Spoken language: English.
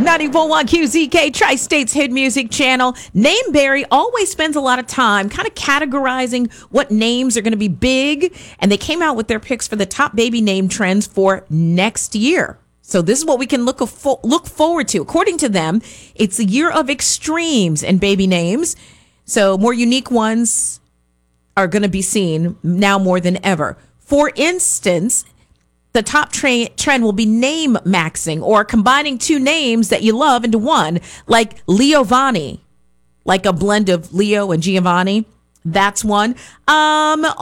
94.1 QZK, Tri-State's Hit Music Channel. Nameberry always spends a lot of time kind of categorizing what names are going to be big, and they came out with their picks for the top baby name trends for next year. So this is what we can look forward to. According to them, it's a year of extremes in baby names. So more unique ones are going to be seen now more than ever. For instance, the top trend will be name maxing, or combining two names that you love into one, like Leovani, like a blend of Leo and Giovanni. That's one.